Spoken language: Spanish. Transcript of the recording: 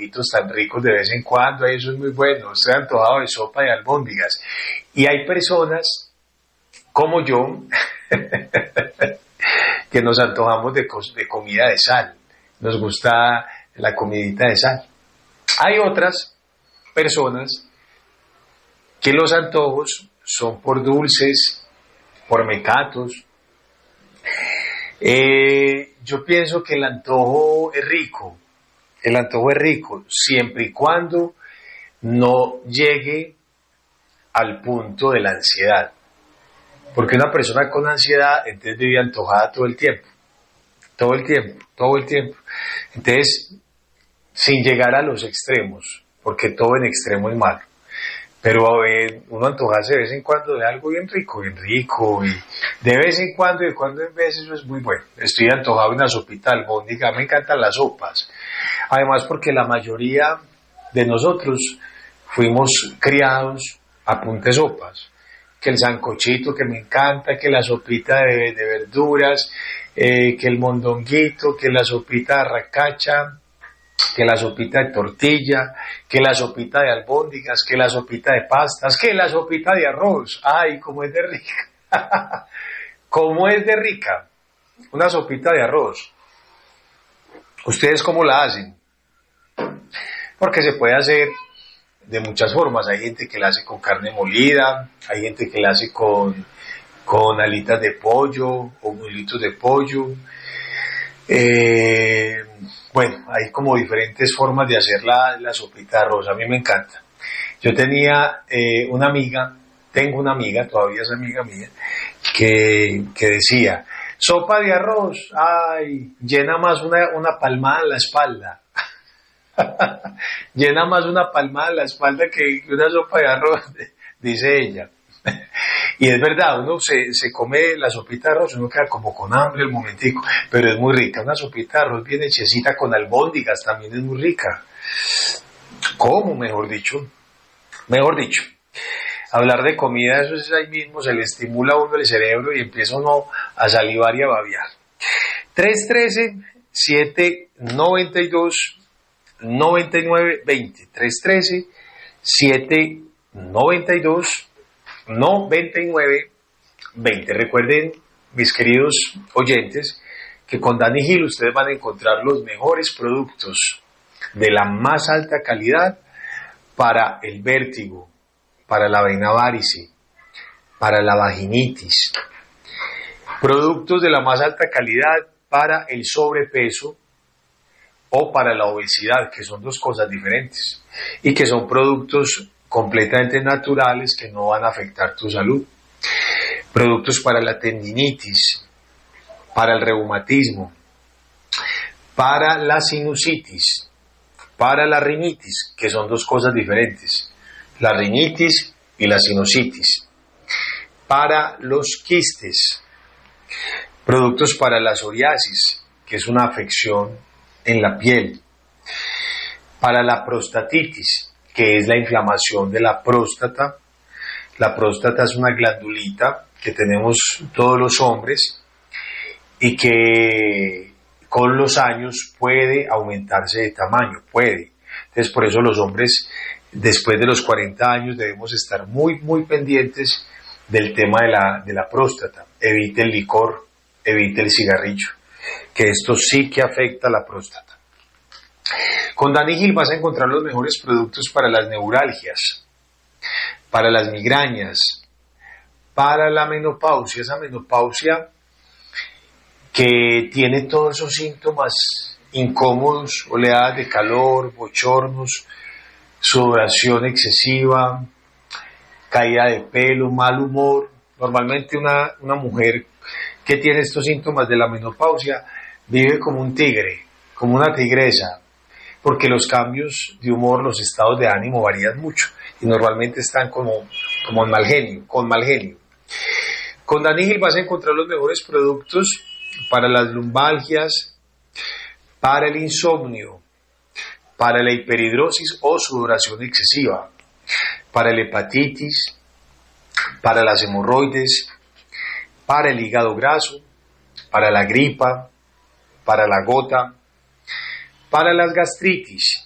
antojitos tan ricos de vez en cuando, ay, eso es muy bueno, estoy antojado de sopa de albóndigas. Y hay personas como yo que nos antojamos de comida de sal, nos gusta la comidita de sal. Hay otras personas que los antojos son por dulces, por mecatos. Yo pienso que el antojo es rico, siempre y cuando no llegue al punto de la ansiedad. Porque una persona con ansiedad entonces vive antojada todo el tiempo. Entonces, sin llegar a los extremos, porque todo en extremo es malo. Pero a ver, uno antojarse de vez en cuando de algo bien rico, y de vez en cuando, en vez, eso es muy bueno. Estoy antojado de una sopita de albóndiga, me encantan las sopas. Además, porque la mayoría de nosotros fuimos criados a punta de sopas. Que el sancochito que me encanta, que la sopita de verduras, que el mondonguito, que la sopita de arracacha, que la sopita de tortilla, que la sopita de albóndigas, que la sopita de pastas, que la sopita de arroz. ¡Ay, cómo es de rica! ¿Cómo es de rica? Una sopita de arroz. ¿Ustedes cómo la hacen? Porque se puede hacer de muchas formas. Hay gente que la hace con carne molida, hay gente que la hace con alitas de pollo o muslitos de pollo. Bueno, hay como diferentes formas de hacer la sopita de arroz. A mí me encanta. Yo tengo una amiga, todavía es amiga mía, que decía, sopa de arroz, ay, llena más una palmada en la espalda. Llena más una palmada en la espalda que una sopa de arroz, dice ella. Y es verdad, uno se come la sopita de arroz, uno queda como con hambre el momentico, pero es muy rica. Una sopita de arroz bien hechecita con albóndigas también es muy rica. ¿Cómo? Mejor dicho, hablar de comida, eso es ahí mismo, se le estimula a uno el cerebro y empieza uno a salivar y a babear. 313-792-9920, 313-792-9920. Recuerden, mis queridos oyentes, que con Dani Gil ustedes van a encontrar los mejores productos de la más alta calidad para el vértigo, para la vena varice, para la vaginitis. Productos de la más alta calidad para el sobrepeso o para la obesidad, que son dos cosas diferentes y que son productos completamente naturales que no van a afectar tu salud. Productos para la tendinitis, para el reumatismo, para la sinusitis, para la rinitis, que son dos cosas diferentes, la rinitis y la sinusitis, para los quistes, productos para la psoriasis, que es una afección en la piel, para la prostatitis, que es la inflamación de la próstata. La próstata es una glandulita que tenemos todos los hombres y que con los años puede aumentarse de tamaño, Entonces, por eso los hombres, después de los 40 años, debemos estar muy, muy pendientes del tema de la próstata. Evite el licor, evite el cigarrillo, que esto sí que afecta a la próstata. Con Dani Gil vas a encontrar los mejores productos para las neuralgias, para las migrañas, para la menopausia, esa menopausia que tiene todos esos síntomas incómodos, oleadas de calor, bochornos, sudoración excesiva, caída de pelo, mal humor. Normalmente una mujer que tiene estos síntomas de la menopausia vive como un tigre, como una tigresa, porque los cambios de humor, los estados de ánimo varían mucho y normalmente están como en mal genio, con mal genio. Con Dani Gil vas a encontrar los mejores productos para las lumbalgias, para el insomnio, para la hiperhidrosis o sudoración excesiva, para el hepatitis, para las hemorroides, para el hígado graso, para la gripa, para la gota, para las gastritis,